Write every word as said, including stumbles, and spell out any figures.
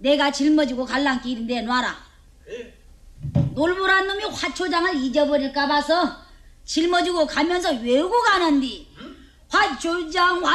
내가 짊어지고 갈랑길인데 놔라. 예. 놀보란 놈이 화초장을 잊어버릴까 봐서 짊어지고 가면서 외우고 가는디. 응? 화초장